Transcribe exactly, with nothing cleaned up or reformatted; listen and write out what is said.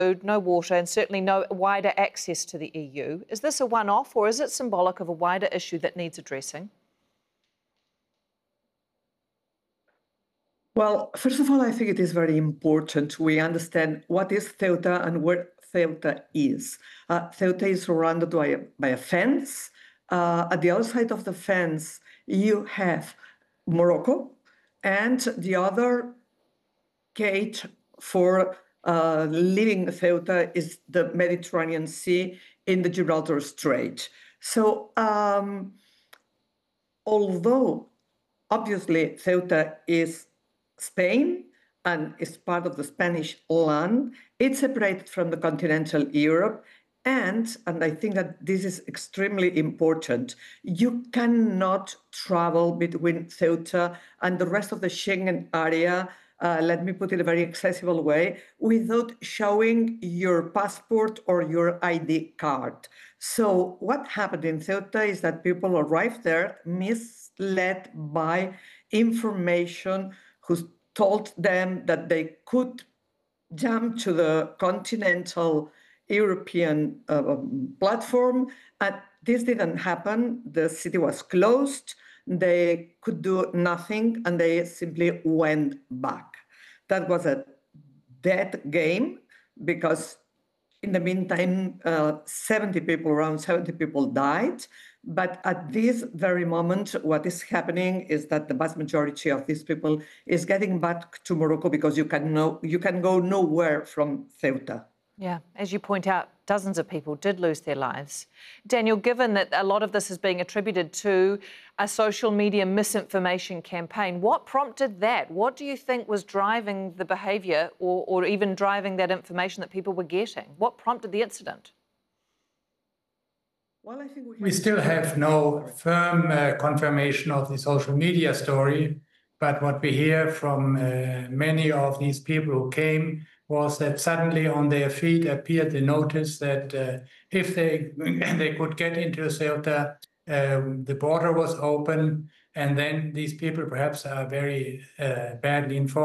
food, no water, and certainly no wider access to the E U. Is this a one-off, or is it symbolic of a wider issue that needs addressing? Well, first of all, I think it is very important we understand what is Ceuta and where Ceuta is. Uh, Ceuta is surrounded by a, by a fence. Uh, at the other side of the fence, you have Morocco, and the other gate for uh, leaving Ceuta is the Mediterranean Sea in the Gibraltar Strait. So, um, although obviously Ceuta is Spain and is part of the Spanish land, it's separated from the continental Europe. And, and I think that this is extremely important, you cannot travel between Ceuta and the rest of the Schengen area, uh, let me put it in a very accessible way, without showing your passport or your I D card. So what happened in Ceuta is that people arrived there misled by information who told them that they could jump to the continental European uh, platform, and this didn't happen. The city was closed, they could do nothing, and they simply went back. That was a dead game because in the meantime, uh, seventy people, around seventy people died. But at this very moment, what is happening is that the vast majority of these people is getting back to Morocco because you can, no, you can go nowhere from Ceuta. Yeah, as you point out, dozens of people did lose their lives. Daniel, given that a lot of this is being attributed to a social media misinformation campaign, what prompted that? What do you think was driving the behaviour or, or even driving that information that people were getting? What prompted the incident? Well, I think we, we still have no firm uh, confirmation of the social media story, but what we hear from uh, many of these people who came was that suddenly on their feed appeared the notice that uh, if they they could get into Ceuta, um, the border was open, and then these people perhaps are very uh, badly informed.